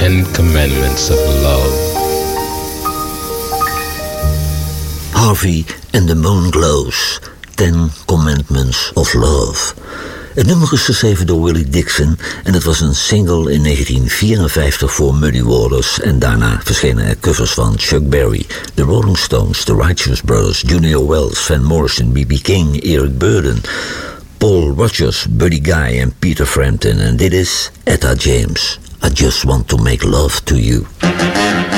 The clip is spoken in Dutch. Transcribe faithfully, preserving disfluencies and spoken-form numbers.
Ten Commandments of Love. Harvey and the Moon Glows, Ten Commandments of Love. Het nummer is geschreven door Willie Dixon en het was een single in negentien vierenvijftig voor Muddy Waters en daarna verschenen er covers van Chuck Berry, The Rolling Stones, The Righteous Brothers, Junior Wells, Van Morrison, B B King, Eric Burdon, Paul Rodgers, Buddy Guy en Peter Frampton en dit is Etta James. I just want to make love to you.